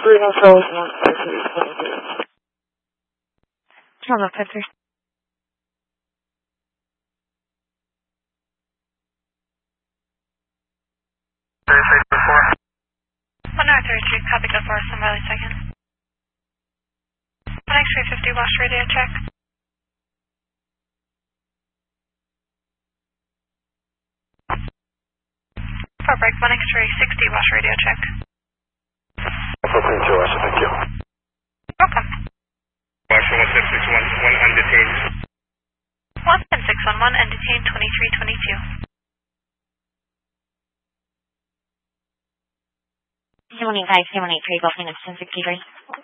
Bruno Souls, 15322. Trauma 53. One hour 33, copy to Forest and Riley 2nd. 1 X-ray 50, wash radio check. For break, 1 X-ray 60, wash radio check. 432, Russia, thank you. Welcome. Marshal 17611 undetained. 17611 and detained 2322. 785, 783, Gulf Minutes 1063.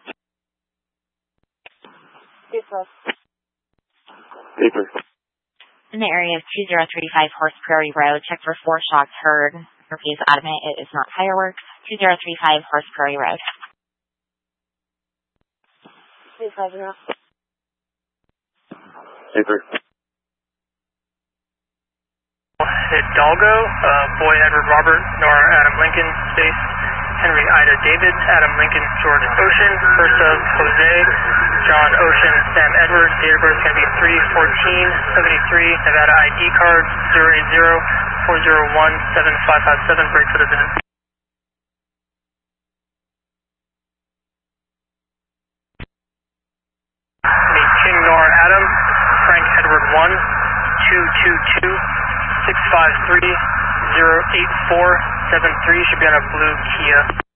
Paper. In the area of 2035 Horse Prairie Road, check for 4 shots heard. Repeat, adamant it is not fireworks. 2035 Horse Prairie Road. Paper. Hidalgo, Boy Edward Robert, Nora Adam Lincoln, space, Henry Ida David, Adam Lincoln, George Ocean, first of Jose, John Ocean, Sam Edward, date of birth is going to be 3/14/73, Nevada ID card 080-401-7557, break for the visit. Meet King Nora Adam, Frank Edward 1, 222-653-08473, should be on a blue Kia.